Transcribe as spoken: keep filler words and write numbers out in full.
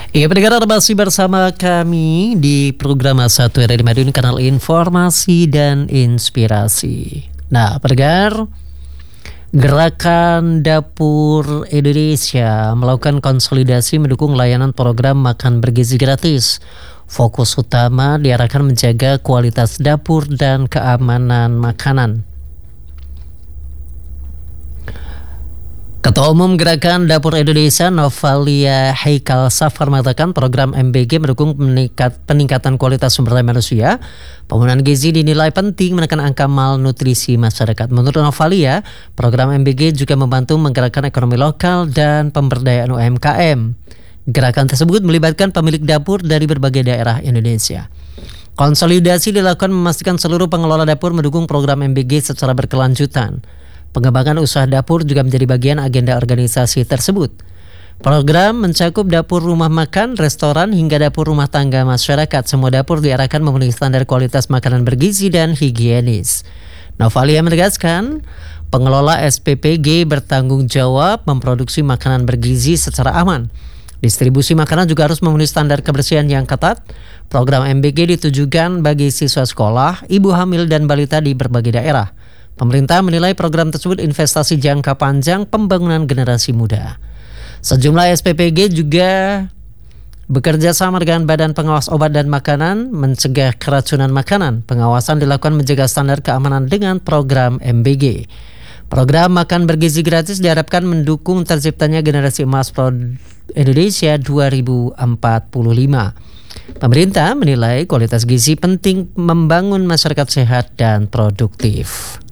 Ya, pendengar masih bersama kami di program satu R R I Madiun, kanal informasi dan inspirasi. Nah, pendengar, Gerakan Dapur Indonesia melakukan konsolidasi mendukung layanan program makan bergizi gratis. Fokus utama diarahkan menjaga kualitas dapur dan keamanan makanan. Ketua Umum Gerakan Dapur Indonesia Novalia Haikal Safar mengatakan program M B G mendukung meningkat, peningkatan kualitas sumber daya manusia. Penggunaan gizi dinilai penting menekan angka malnutrisi masyarakat. Menurut Novalia, program M B G juga membantu menggerakkan ekonomi lokal dan pemberdayaan U M K M. Gerakan tersebut melibatkan pemilik dapur dari berbagai daerah Indonesia. Konsolidasi dilakukan memastikan seluruh pengelola dapur mendukung program M B G secara berkelanjutan. Pengembangan usaha dapur juga menjadi bagian agenda organisasi tersebut. Program mencakup dapur rumah makan, restoran, hingga dapur rumah tangga masyarakat. Semua dapur diarahkan memenuhi standar kualitas makanan bergizi dan higienis. Novalia menegaskan, pengelola S P P G bertanggung jawab memproduksi makanan bergizi secara aman. Distribusi makanan juga harus memenuhi standar kebersihan yang ketat. Program M B G ditujukan bagi siswa sekolah, ibu hamil, dan balita di berbagai daerah. Pemerintah menilai program tersebut investasi jangka panjang pembangunan generasi muda. Sejumlah S P P G juga bekerja sama dengan Badan Pengawas Obat dan Makanan mencegah keracunan makanan. Pengawasan dilakukan menjaga standar keamanan dengan program M B G. Program makan bergizi gratis diharapkan mendukung terciptanya generasi emas Indonesia dua ribu empat puluh lima. Pemerintah menilai kualitas gizi penting membangun masyarakat sehat dan produktif.